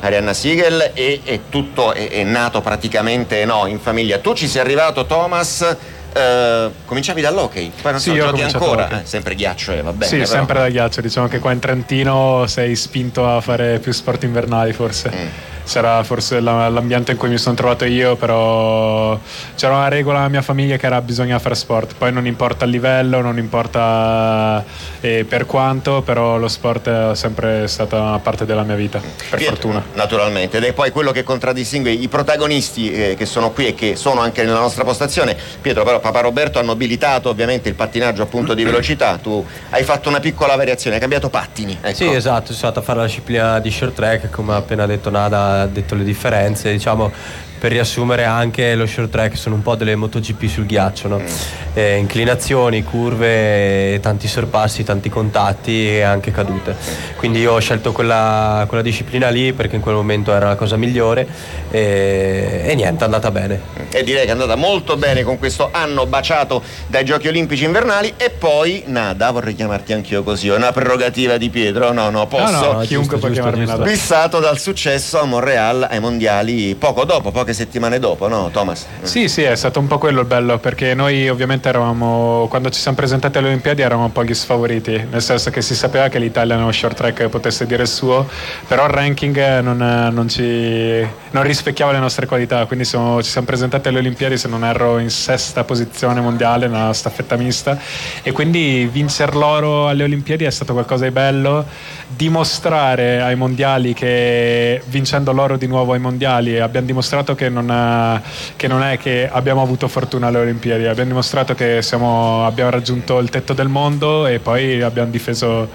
Arianna Siegel, e tutto è nato praticamente in famiglia. Tu ci sei arrivato, Thomas, cominciavi dall'hockey, poi non so, giochi ancora, sempre ghiaccio, va bene. Sì, però. sempre da ghiaccio, diciamo che qua in Trentino sei spinto a fare più sport invernali forse. C'era forse l'ambiente in cui mi sono trovato io, però c'era una regola nella mia famiglia che era: bisogna fare sport, poi non importa il livello, non importa per quanto, però lo sport è sempre stata una parte della mia vita, per fortuna. Naturalmente, ed è poi quello che contraddistingue i protagonisti che sono qui e che sono anche nella nostra postazione. Pietro, però, papà Roberto ha nobilitato ovviamente il pattinaggio appunto di velocità, tu hai fatto una piccola variazione, hai cambiato pattini. Ecco. Sì, esatto, sono stato a fare la disciplina di short track, come ha appena detto Nada, ha detto le differenze, diciamo. Per riassumere, anche lo short track sono un po' delle MotoGP sul ghiaccio, no? Inclinazioni, curve, tanti sorpassi, tanti contatti e anche cadute. Quindi io ho scelto quella disciplina lì perché in quel momento era la cosa migliore e niente, è andata bene. E direi che è andata molto bene con questo anno baciato dai Giochi Olimpici Invernali. E poi, Nada, vorrei chiamarti anch'io così, è una prerogativa di Pietro? No, posso? No, chiunque può chiamarmi Nada. Fissato dal successo a Montreal ai mondiali poche settimane dopo, no, Thomas? Sì, è stato un po' quello il bello, perché noi ovviamente eravamo, quando ci siamo presentati alle Olimpiadi, eravamo un po' gli sfavoriti, nel senso che si sapeva che l'Italia nello short track potesse dire il suo, però il ranking non rispecchiava le nostre qualità, quindi ci siamo presentati alle Olimpiadi, se non erro, in 6ª posizione mondiale nella staffetta mista, e quindi vincer l'oro alle Olimpiadi è stato qualcosa di bello, dimostrare ai mondiali che vincendo l'oro di nuovo ai mondiali abbiamo dimostrato che non è che abbiamo avuto fortuna alle Olimpiadi, abbiamo dimostrato che abbiamo raggiunto il tetto del mondo e poi abbiamo difeso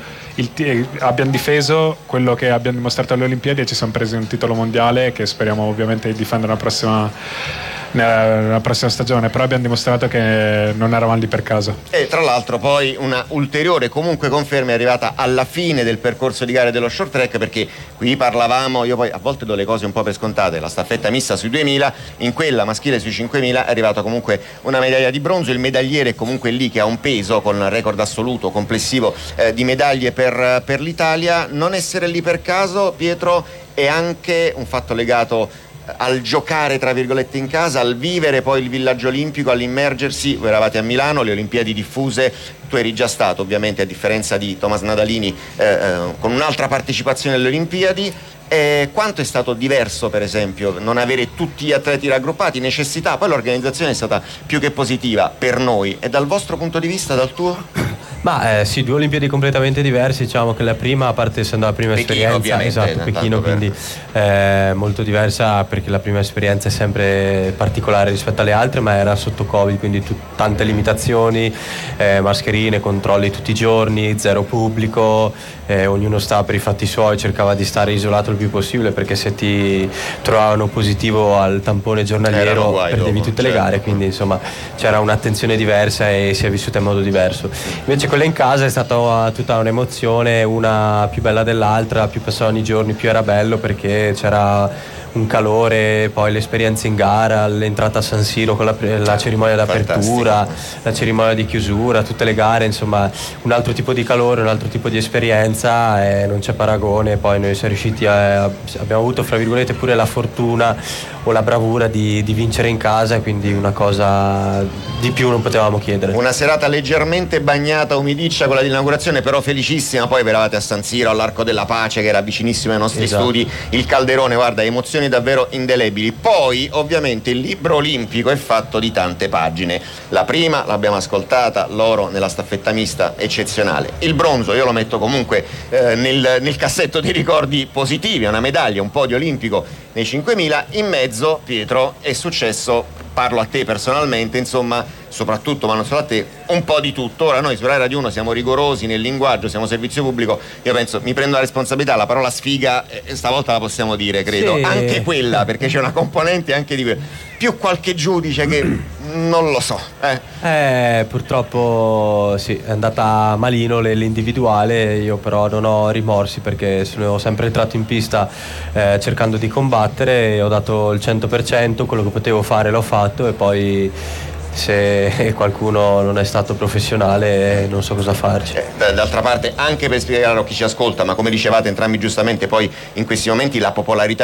quello che abbiamo dimostrato alle Olimpiadi e ci siamo presi un titolo mondiale che speriamo ovviamente di difendere nella prossima stagione, però abbiamo dimostrato che non eravamo lì per caso. E tra l'altro poi una ulteriore comunque conferma è arrivata alla fine del percorso di gare dello short track, perché qui parlavamo, io poi a volte do le cose un po' per scontate, la staffetta mista sui 2000, in quella maschile sui 5000 è arrivata comunque una medaglia di bronzo, il medagliere è comunque lì che ha un peso con il record assoluto complessivo di medaglie per l'Italia. Non essere lì per caso, Pietro, è anche un fatto legato al giocare tra virgolette in casa, al vivere poi il villaggio olimpico, all'immergersi. Voi eravate a Milano, le Olimpiadi diffuse, tu eri già stato ovviamente, a differenza di Thomas Nadalini, con un'altra partecipazione alle Olimpiadi. Quanto è stato diverso, per esempio, non avere tutti gli atleti raggruppati, necessità, poi l'organizzazione è stata più che positiva per noi, e dal vostro punto di vista, dal tuo? Ma sì, 2 Olimpiadi completamente diverse, diciamo che la prima, a parte essendo la prima Pechino, esperienza, esatto, Pechino, quindi molto diversa, perché la prima esperienza è sempre particolare rispetto alle altre, ma era sotto Covid, quindi tante limitazioni, mascherine, controlli tutti i giorni, zero pubblico, ognuno stava per i fatti suoi, cercava di stare isolato il più possibile, perché se ti trovavano positivo al tampone giornaliero perdevi tutte le gare, quindi insomma c'era un'attenzione diversa e si è vissuta in modo diverso. Invece quella in casa è stata tutta un'emozione, una più bella dell'altra, più passavano i giorni più era bello, perché c'era un calore, poi l'esperienza in gara, l'entrata a San Siro con la cerimonia d'apertura, la cerimonia di chiusura, tutte le gare, insomma un altro tipo di calore, un altro tipo di esperienza, e non c'è paragone. Poi noi siamo riusciti abbiamo avuto fra virgolette pure la fortuna o la bravura di vincere in casa, quindi una cosa di più non potevamo chiedere. Una serata leggermente bagnata, umidiccia, quella di inaugurazione, però felicissima. Poi vi eravate a San Siro, all'Arco della Pace, che era vicinissimo ai nostri studi, il calderone, guarda, emozioni davvero indelebili. Poi ovviamente il libro olimpico è fatto di tante pagine. La prima l'abbiamo ascoltata, l'oro nella staffetta mista, eccezionale. Il bronzo io lo metto comunque nel cassetto dei ricordi positivi, una medaglia, un podio olimpico nei 5000. In mezzo, Pietro, è successo, parlo a te personalmente, insomma, soprattutto, ma non solo a te, un po' di tutto. Ora noi su Rai Radio 1 siamo rigorosi nel linguaggio, siamo servizio pubblico, io penso, mi prendo la responsabilità, la parola sfiga stavolta la possiamo dire, credo, sì. Anche quella, perché c'è una componente anche di quello, più qualche giudice che non lo so. Purtroppo sì, è andata malino l'individuale, io però non ho rimorsi, perché sono sempre entrato in pista cercando di combattere, ho dato il 100%, quello che potevo fare l'ho fatto, e poi se qualcuno non è stato professionale non so cosa farci. D'altra parte, anche per spiegare a chi ci ascolta, ma come dicevate entrambi giustamente, poi in questi momenti la popolarità